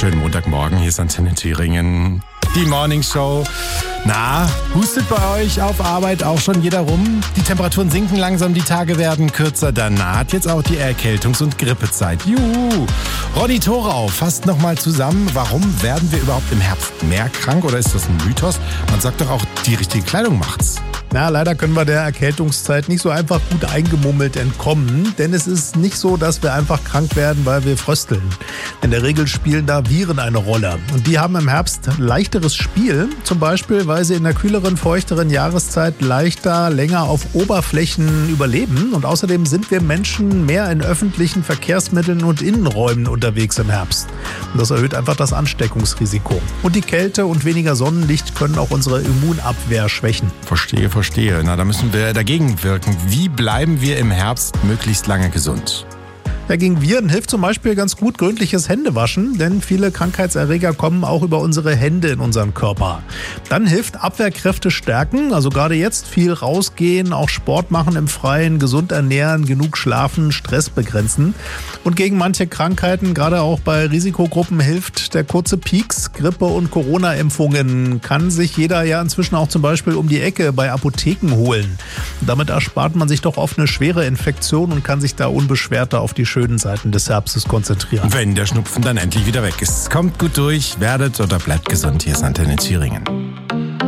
wunderschönen Montagmorgen. Hier ist Antenne Thüringen, die Morning Show. Na, hustet bei euch auf Arbeit auch schon jeder rum? Die Temperaturen sinken langsam, die Tage werden kürzer. Dann naht jetzt auch die Erkältungs- und Grippezeit. Juhu! Ronny Thorau fasst nochmal zusammen, warum werden wir überhaupt im Herbst mehr krank? Oder ist das ein Mythos? Man sagt doch auch, die richtige Kleidung macht's. Na, leider können wir der Erkältungszeit nicht so einfach gut eingemummelt entkommen, denn es ist nicht so, dass wir einfach krank werden, weil wir frösteln. In der Regel spielen da Viren eine Rolle und die haben im Herbst leichteres Spiel, zum Beispiel, weil sie in der kühleren, feuchteren Jahreszeit leichter, länger auf Oberflächen überleben und außerdem sind wir Menschen mehr in öffentlichen Verkehrsmitteln und Innenräumen unterwegs im Herbst. Und das erhöht einfach das Ansteckungsrisiko. Und die Kälte und weniger Sonnenlicht können auch unsere Immunabwehr schwächen. Verstehe. Na, da müssen wir dagegen wirken. Wie bleiben wir im Herbst möglichst lange gesund? Ja, gegen Viren hilft zum Beispiel ganz gut gründliches Händewaschen, denn viele Krankheitserreger kommen auch über unsere Hände in unseren Körper. Dann hilft Abwehrkräfte stärken, also gerade jetzt viel rausgehen, auch Sport machen im Freien, gesund ernähren, genug schlafen, Stress begrenzen. Und gegen manche Krankheiten, gerade auch bei Risikogruppen, hilft der kurze Pieks. Grippe- und Corona-Impfungen kann sich jeder ja inzwischen auch zum Beispiel um die Ecke bei Apotheken holen. Damit erspart man sich doch oft eine schwere Infektion und kann sich da unbeschwerter auf die schönen Seiten des Herbstes konzentrieren. Wenn der Schnupfen dann endlich wieder weg ist. Kommt gut durch, werdet oder bleibt gesund. Hier ist Antenne Thüringen.